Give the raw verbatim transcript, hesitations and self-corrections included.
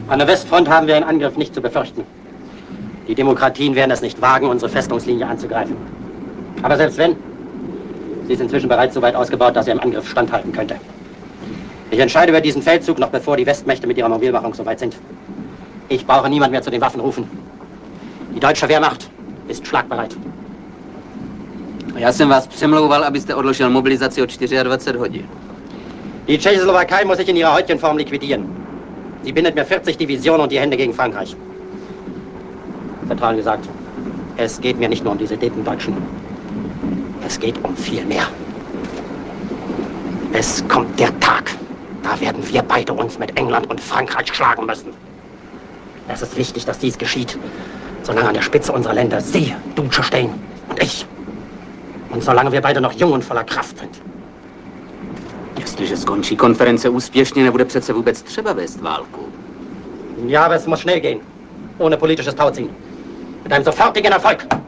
An der Westfront haben wir einen Angriff nicht zu befürchten. Die Demokratien werden es nicht wagen, unsere Festungslinie anzugreifen. Aber selbst wenn, sie ist inzwischen bereits so weit ausgebaut, dass sie einem Angriff standhalten könnte. Ich entscheide über diesen Feldzug noch bevor die Westmächte mit ihrer Mobilmachung so weit sind. Ich brauche niemand mehr zu den Waffen rufen. Die deutsche Wehrmacht ist schlagbereit. Já jsem vás přemlouval, abyste odložil mobilizaci o dvacet čtyři hodin. Die Tschechoslowakei muss sich in ihrer heutigen Form liquidieren. Sie bindet mir vierzig Divisionen und die Hände gegen Frankreich. Vertrauen gesagt, es geht mir nicht nur um diese Dependeutschen. Es geht um viel mehr. Es kommt der Tag, da werden wir beide uns mit England und Frankreich schlagen müssen. Es ist wichtig, dass dies geschieht, solange an der Spitze unserer Länder Sie, Duce, stehen und ich. Und solange wir beide noch jung und voller Kraft sind. Jestliže skončí konference úspěšně, nebude přece vůbec třeba vést válku. Ja, aber es muss schnell gehen. Ohne politisches Tauziehen. Mit einem sofortigen Erfolg.